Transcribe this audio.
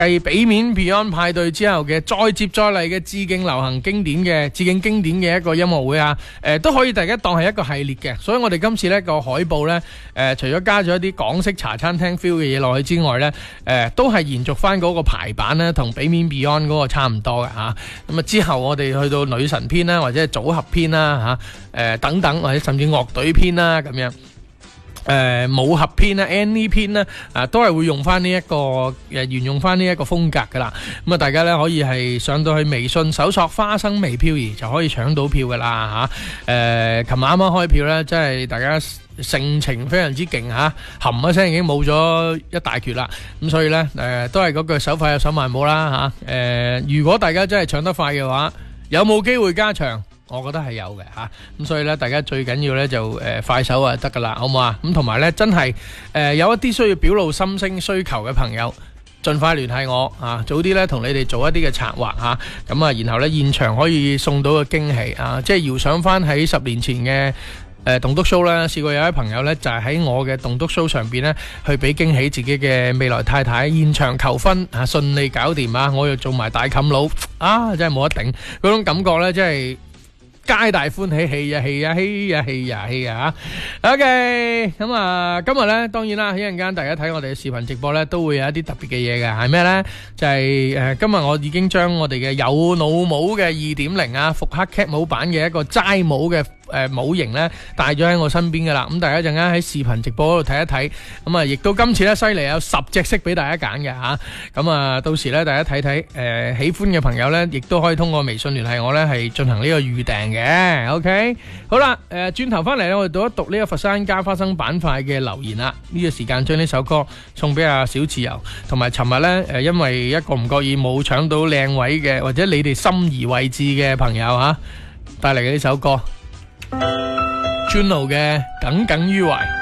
繼俾面 Beyond 派對之後嘅再接再厲嘅致敬流行經典嘅一個音樂會啊，都可以大家當係一個系列嘅。所以我哋今次呢個海報呢，除咗加咗一啲港式茶餐廳 feel 嘅嘢落去之外呢，都係延續翻嗰個排版呢，同俾面 Beyond 嗰個差唔多嘅嚇。咁啊之後我哋去到女神篇啦，或者係組合篇啦嚇，等等，或者甚至樂隊篇啦咁樣。武俠篇啦 ，Annie 篇啦，都係會用翻呢一個沿用翻呢一個風格噶啦。咁啊，大家咧可以係上到去微信搜索花生微漂移就可以搶到票噶啦吓。琴晚啱啱開票咧，真係大家盛情非常之勁吓，含一聲已經冇咗一大橛啦。咁所以咧，都係嗰句手快有手慢冇啦吓。如果大家真係搶得快嘅話，有冇機會加場？我覺得係有嘅吓，咁所以咧，大家最緊要咧就快手啊得噶啦，好唔好啊？咁同埋咧，真係有一啲需要表露心聲需求嘅朋友，盡快聯繫我啊，早啲咧同你哋做一啲嘅策劃吓，咁啊，然後咧現場可以送到個驚喜啊，即係遙想翻喺10年前嘅棟篤 show 啦，試過有位朋友咧就係喺我嘅棟篤 show 上邊咧去俾驚喜自己嘅未來太太，現場求婚啊順利搞掂啊，我又做埋大冚佬啊，真係冇得頂嗰種感覺咧，真係〜皆大歡喜，氣呀氣呀氣呀氣呀氣呀吓 ，OK， 咁啊，今日咧當然啦，一陣間大家睇我哋嘅視頻直播咧，都會有一啲特別嘅嘢嘅，係咩咧？就係今日我已經將我哋嘅有腦帽嘅2.0啊，復刻 cap 帽版嘅一個齋帽嘅模型咧，帶咗喺我身邊噶啦。咁大家陣間喺視頻直播嗰度睇一睇，咁啊，亦都今次咧犀利有10隻色俾大家揀嘅吓。咁啊，到時咧大家睇睇，喜歡嘅朋友咧，亦都可以通過微信聯繫我咧，係進行呢個預訂嘅。OK， 好啦，轉頭翻嚟咧，我哋讀一讀呢個佛山加花生板塊嘅留言啦。呢個時間將呢首歌送俾阿小自由，同埋尋日咧，因為一個唔覺意冇搶到靚位嘅，或者你哋心儀位置嘅朋友吓，帶嚟嘅呢首歌 Juno 嘅耿耿於懷。